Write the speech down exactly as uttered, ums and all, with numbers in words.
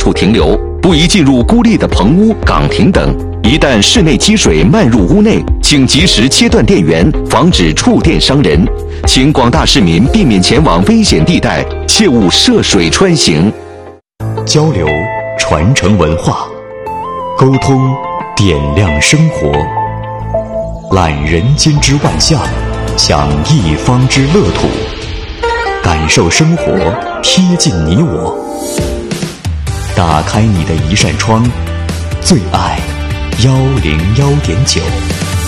处停留，不宜进入孤立的棚屋、岗亭等。一旦室内积水漫入屋内，请及时切断电源，防止触电伤人。请广大市民避免前往危险地带，切勿涉水穿行。 交流，传承文化；沟通，点亮生活。揽人间之万象，享一方之乐土。感受生活，贴近你我。打开你的一扇窗，最爱幺零幺点九。